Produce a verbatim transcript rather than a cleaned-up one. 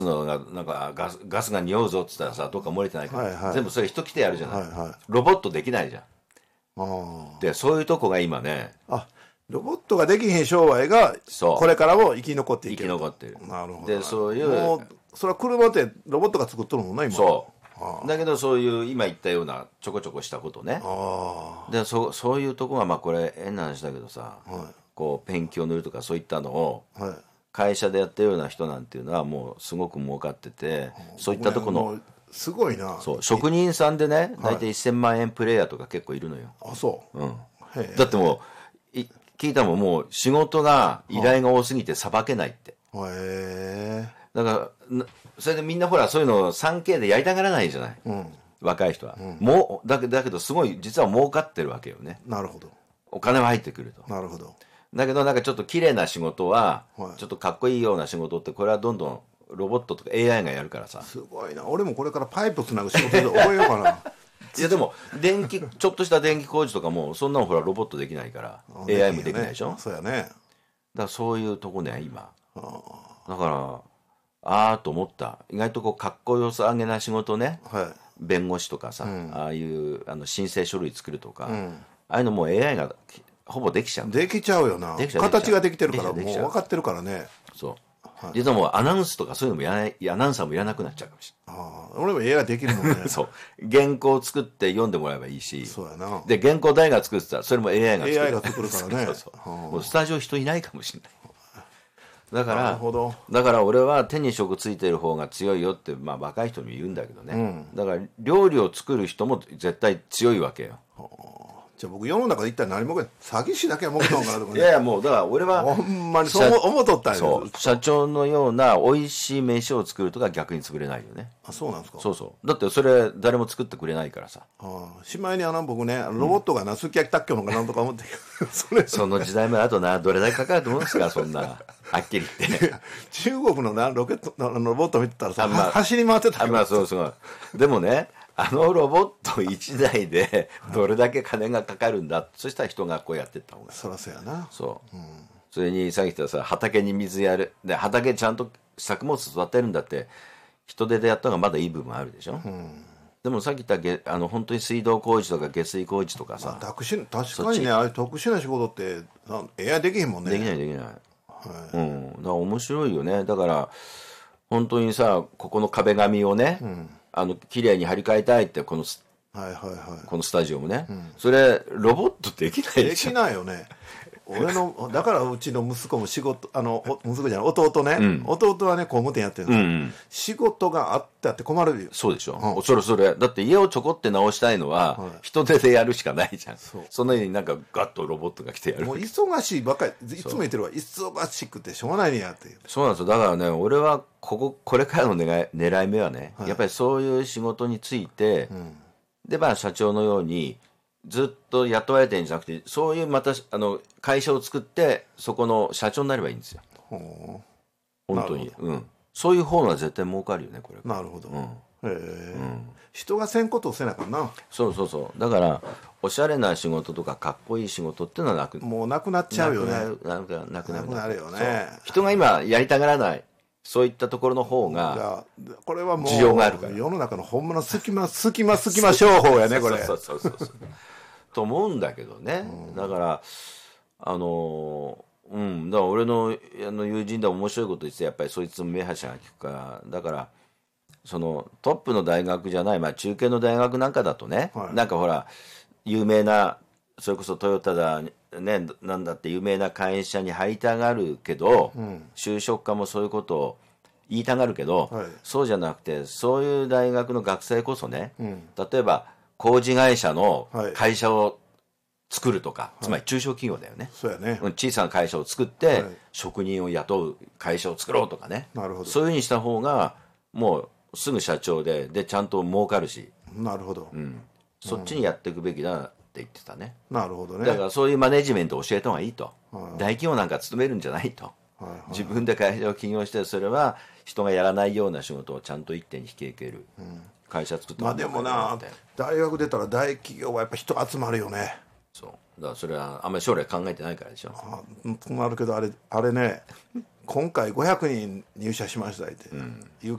のがなんかガス、ガスが匂うぞって言ったらさ、どっか漏れてないから、 はいはい、 全部それ人来てやるじゃない、 はいはい、 ロボットできないじゃん。 あでそういうとこが今ね、 あ、ロボットができへん商売がこれからも生き残っていける。 生き残ってる。 なるほど。 でそういう、 もうそれは車ってロボットが作っとるもんね今。 そうだけど、そういう今言ったようなちょこちょこしたことね。 あで そ, そういうとこが、まあこれ変な話だけどさ、 はい、 こうペンキを塗るとかそういったのを、 はい、 会社でやってるような人なんていうのはもうすごく儲かってて、そういったとこの、 ね、すごいな。 そう職人さんでね、大体せんまんえんプレイヤーとか結構いるのよ。 あ、そう、 うん、だってもうい聞いたもん、もう仕事が依頼が多すぎてさばけないって。 へえ。 だからそれでみんなほらそういうの スリーケー でやりたがらないじゃない、 うん、 若い人は、うん、もうだけだけどすごい実は儲かってるわけよね。 なるほど。 お金は入ってくると。 なるほど。 だけどなんかちょっと綺麗な仕事は、はい、ちょっとかっこいいような仕事ってこれはどんどんロボットとか エーアイ がやるからさ。 すごいな。俺もこれからパイプつなぐ仕事で覚えようかな。 いやでも電気ちょっとした電気工事とかもそんなのほらロボットできないから、エーアイ もできないでしょ。 そうやね。 だからそういうとこね今。だからああと思った。意外とこうかっこよさげな仕事ね、はい、弁護士とかさ、うん、ああいうあの申請書類作るとか、うん、ああいうのも エーアイ がほぼできちゃう。 できちゃうよな。形ができてるからもう分かってるからね。 そう、はい、実はもうアナウンスとかそういうのもやらない、アナウンサーもいらなくなっちゃうかもしれない。 ああ、俺も エーアイ できるもんね。 そう原稿を作って読んでもらえばいいし。 そうやな。 で原稿誰が作ってたらそれも エーアイ が作る。 エーアイ が作るからね。 そうそう、もうスタジオ人いないかもしれない。だからなるほど。だから俺は手に職ついてる方が強いよって、まあ、若い人に言うんだけどね、うん、だから料理を作る人も絶対強いわけよ。 じゃあ僕世の中で一体何もか詐欺師だけは儲けたのかなとかね。 いやいやもうだから俺はほんまにそう思っとったんよ。 社長のような美味しい飯を作るとか逆に潰れないよね。 あ、そうなんですか。 そうそう。だってそれ誰も作ってくれないからさ。 ああ、しまいにあの僕ねロボットがな、うん、すき焼き卓球のかなんとか思ってそれその時代まであとなどれだけかかると思うんですかそんなはっきり言って中国のなロケットのロボット見てたらさ、まあ、走り回ってたから。 まあそうそうでもねあのロボットいちだいでどれだけ金がかかるんだ、そしたら人がこうやってった方が。 そらそうやな。 そう、うん、それにさっき言ったさ畑に水やるで畑ちゃんと作物育てるんだって人手でやった方がまだいい部分あるでしょ、うん、でもさっき言ったげあの本当に水道工事とか下水工事とかさ、 まあ、特殊確かにねああいう特殊な仕事って エーアイ できへんもんね。 できないできない、はい、うん、だから面白いよね。だから本当にさここの壁紙をね、うん、あの綺麗に張り替えたいってこの、はいはいはい、このスタジオもね、うん、それロボットできないでしょ。 できないよね俺のだからうちの息子も仕事あの息子じゃない弟ね、うん、弟はね工務店やってるんですよ、うんうん、仕事があったって困るよ。 そうでしょ、うん、それそれだって家をちょこって直したいのは、はい、人手でやるしかないじゃん。そ, そのようになんかガッとロボットが来てやる。 もう忙しいばっかりいつも言ってるわ、忙しくてしょうがないねやって。 そうなんですよ。だからね俺はこここれからの狙い、狙い目はね、はい、やっぱりそういう仕事について、うん、でまあ社長のようにずっと雇われてるんじゃなくてそういうまたあの会社を作ってそこの社長になればいいんですよ。ほう本当に、うん、そういう方が絶対儲かるよねこれ。 なるほど、うん、へえ、 うん、 人がせんことをせなかな。 そうそうそう。だからおしゃれな仕事とかかっこいい仕事っていうのはなくもうなくなっちゃうよね。 なくなるなくなるなくなるよね。 人が今やりたがらないそういったところの方がこれはもう需要があるから世の中の本物隙間隙間隙間商法やねこれ。 そうそうそうそうと思うんだけどね、うん、だからあのうんだから俺のあの友人で面白いこと言ってやっぱりそいつも目端が利くからだからそのトップの大学じゃない、まあ、中堅の大学なんかだとね、はい、なんかほら有名なそれこそトヨタだねなんだって有名な会社に入りたがるけど、うん、就職家もそういうことを言いたがるけど、はい、そうじゃなくてそういう大学の学生こそね、うん、例えば工事会社の会社を作るとか、はい、つまり中小企業だよね、 そうやね、 小さな会社を作って、はい、職人を雇う会社を作ろうとかね。なるほど。そういうふうにした方がもうすぐ社長ででちゃんと儲かるし。 なるほど、 うん、そっちにやっていくべきだって言ってたね、 うん、なるほどね。 だからそういうマネジメントを教えた方がいいと、はい、大企業なんか勤めるんじゃないと、はいはい、自分で会社を起業してそれは人がやらないような仕事をちゃんと一手に引き受ける、うん、会社作ってまあでもな大学出たら大企業はやっぱ人集まるよね。 そうだからそれはあんまり将来考えてないからでしょ。 あなるけどあれあれね今回ごひゃくにん入社しましたって、いう